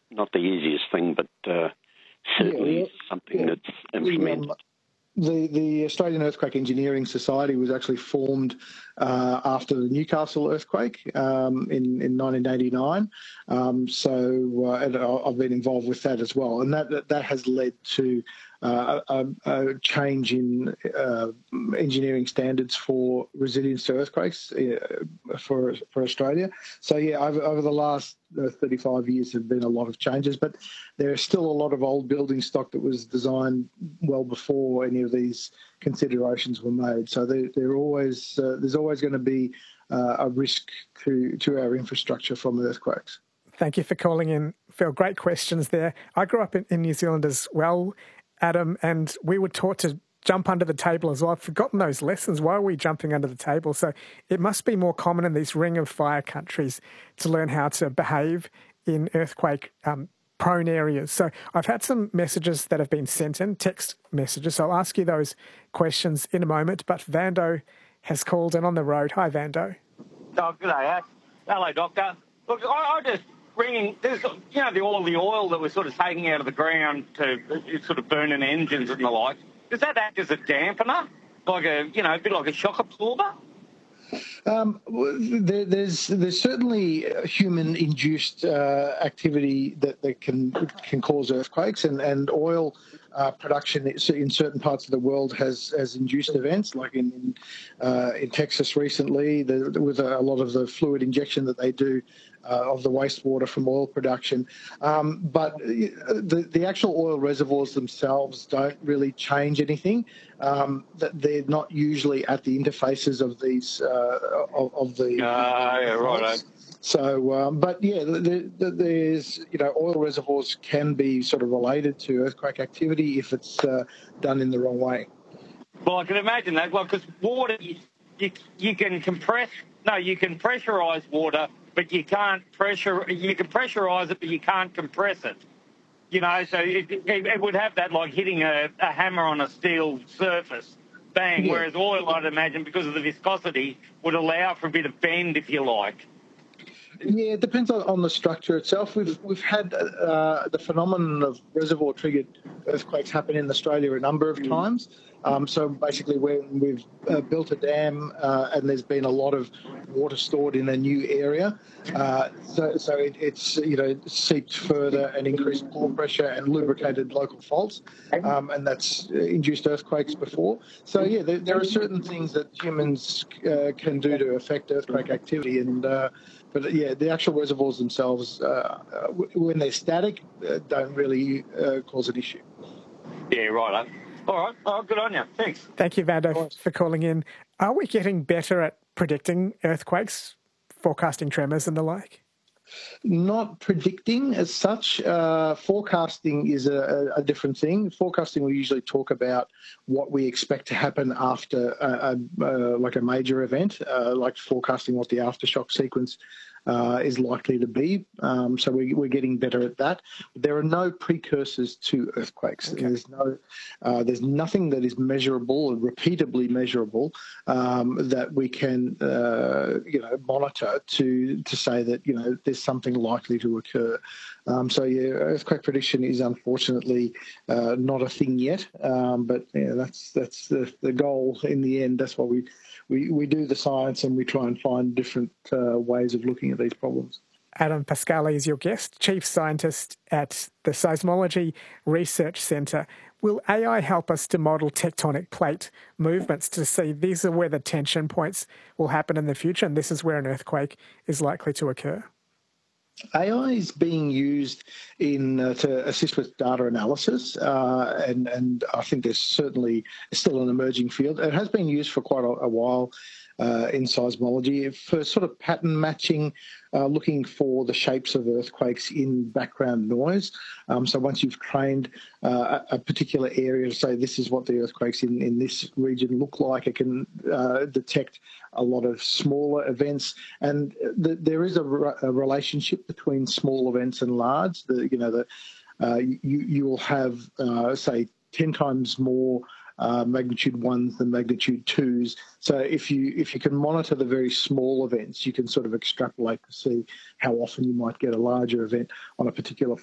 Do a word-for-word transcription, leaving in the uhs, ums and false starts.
not the easiest thing, but uh, certainly yeah, well, something yeah, that's implemented. Um, The, the Australian Earthquake Engineering Society was actually formed uh, after the Newcastle earthquake um, in, in nineteen eighty-nine. Um, so uh, and I've been involved with that as well. And that, that, that has led to uh, a, a change in uh, engineering standards for resilience to earthquakes uh, for, for Australia. So, yeah, over, over the last uh, thirty-five years there have been a lot of changes, but there is still a lot of old building stock that was designed well before any of these considerations were made. So they're, they're always, uh, there's always going to be uh, a risk to, to our infrastructure from earthquakes. Thank you for calling in, Phil. Great questions there. I grew up in, in New Zealand as well, Adam, and we were taught to jump under the table as well. I've forgotten those lessons. Why are we jumping under the table? So it must be more common in these ring of fire countries to learn how to behave in earthquake um, prone areas. So I've had some messages that have been sent in, text messages. So I'll ask you those questions in a moment. But Vando has called in on the road. Hi, Vando. Oh, good day. Hello, Doctor. Look, I, I just ringing, there's, you know, the, all the oil that we're sort of taking out of the ground to it's sort of burning engines and the like. Does that act as a dampener? Like a, you know, a bit like a shock absorber? Um, there, there's there's certainly human-induced uh, activity that, that can can cause earthquakes, and and oil uh, production in certain parts of the world has has induced events, like in in, uh, in Texas recently, the, with a, a lot of the fluid injection that they do uh, of the wastewater from oil production. Um, but the the actual oil reservoirs themselves don't really change anything. Um, that they're not usually at the interfaces of these uh, of, of the. Ah, uh, yeah, right. So, um, but yeah, the, the, there's you know oil reservoirs can be sort of related to earthquake activity if it's uh, done in the wrong way. Well, I can imagine that. Well, because water, you, you you can compress. No, you can pressurise water, but you can't pressure. You can pressurise it, but you can't compress it. You know, so it, it, it would have that like hitting a, a hammer on a steel surface, bang. Yeah. Whereas oil, I'd imagine, because of the viscosity, would allow for a bit of bend, if you like. Yeah, it depends on, on the structure itself. We've we've had uh, the phenomenon of reservoir-triggered earthquakes happen in Australia a number of times. Um, so basically, when we've uh, built a dam uh, and there's been a lot of water stored in a new area, uh, so so it, it's you know seeped further and increased pore pressure and lubricated local faults, um, and that's induced earthquakes before. So yeah, there, there are certain things that humans uh, can do to affect earthquake activity, and uh, but yeah, the actual reservoirs themselves, uh, when they're static, uh, don't really uh, cause an issue. Yeah, right. All right. Oh, good on you. Thanks. Thank you, Vando, for calling in. Are we getting better at predicting earthquakes, forecasting tremors and the like? Not predicting as such. Uh, forecasting is a, a different thing. Forecasting, we usually talk about what we expect to happen after a, a, uh, like a major event, uh, like forecasting what the aftershock sequence uh, is likely to be. Um, so we, we're getting better at that. There are no precursors to earthquakes. Okay. There's no, uh, there's nothing that is measurable and repeatably measurable um, that we can, uh, you know, monitor to to say that you know there's something likely to occur. Um, so yeah, earthquake prediction is unfortunately uh, not a thing yet. Um, but yeah, that's that's the, the goal in the end. That's why we. We, we do the science and we try and find different uh, ways of looking at these problems. Adam Pascali is your guest, Chief Scientist at the Seismology Research Centre. Will A I help us to model tectonic plate movements to see these are where the tension points will happen in the future and this is where an earthquake is likely to occur? A I is being used in uh, to assist with data analysis, uh, and and I think there's certainly still an emerging field. It has been used for quite a, a while uh, in seismology for sort of pattern matching, uh, looking for the shapes of earthquakes in background noise. Um, so once you've trained uh, a, a particular area to say this is what the earthquakes in, in this region look like, it can uh, detect a lot of smaller events, and the, there is a, a relationship between small events and large. The, you know, the, uh, you you will have uh, say ten times more uh, magnitude ones than magnitude twos. So if you if you can monitor the very small events, you can sort of extrapolate to see how often you might get a larger event on a particular